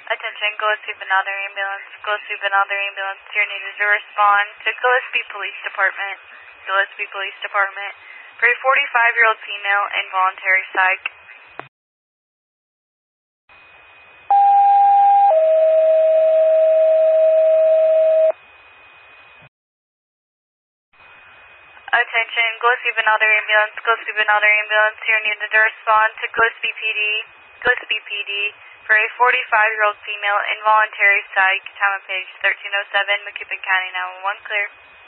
Attention, Gillespie Benalder Ambulance. Gillespie Benalder Ambulance. You're needed to respond to Gillespie Police Department. Gillespie Police Department. For a 45-year-old female, involuntary psych. Attention, Gillespie Benalder Ambulance. Gillespie Benalder Ambulance. You're needed to respond to Gillespie PD. Gillespie PD. For a 45-year-old female, involuntary psych. Time of page 1307, McKippen County 911, clear.